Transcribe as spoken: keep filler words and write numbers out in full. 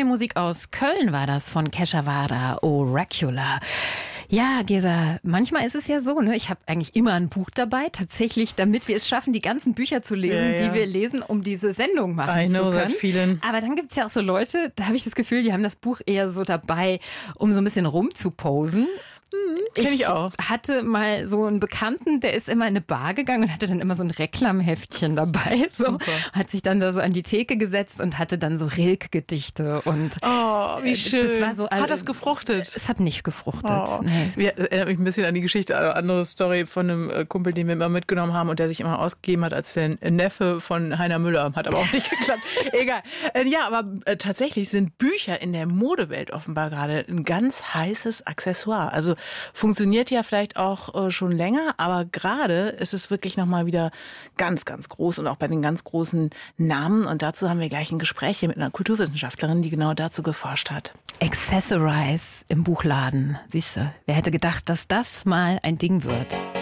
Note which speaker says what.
Speaker 1: Musik aus Köln war das von Kesha Wada, Oracular. Ja, Gesa, manchmal ist es ja so, ne? Ich habe eigentlich immer ein Buch dabei, tatsächlich, damit wir es schaffen, die ganzen Bücher zu lesen, ja, ja. die wir lesen, um diese Sendung machen I know zu können. That feeling. Aber dann gibt es ja auch so Leute, da habe ich das Gefühl, die haben das Buch eher so dabei, um so ein bisschen rumzuposen.
Speaker 2: Mhm, kenn ich, ich auch.
Speaker 1: hatte mal so einen Bekannten, der ist immer in eine Bar gegangen und hatte dann immer so ein Reklamheftchen dabei. So. Super. Hat sich dann da so an die Theke gesetzt und hatte dann so Rilke-Gedichte. Und
Speaker 2: oh, wie schön.
Speaker 1: Das war so, also,
Speaker 2: hat das gefruchtet?
Speaker 1: Es hat nicht gefruchtet. Oh.
Speaker 2: Nee. Ja, erinnert mich ein bisschen an die Geschichte, eine andere Story von einem Kumpel, den wir immer mitgenommen haben und der sich immer ausgegeben hat als der Neffe von Heiner Müller. Hat aber auch nicht geklappt. Egal. Ja, aber äh, tatsächlich sind Bücher in der Modewelt offenbar gerade ein ganz heißes Accessoire. Also funktioniert ja vielleicht auch äh, schon länger, aber gerade ist es wirklich nochmal wieder ganz, ganz groß und auch bei den ganz großen Namen. Und dazu haben wir gleich ein Gespräch hier mit einer Kulturwissenschaftlerin, die genau dazu geforscht hat.
Speaker 1: Accessorize im Buchladen. Siehst du, wer hätte gedacht, dass das mal ein Ding wird?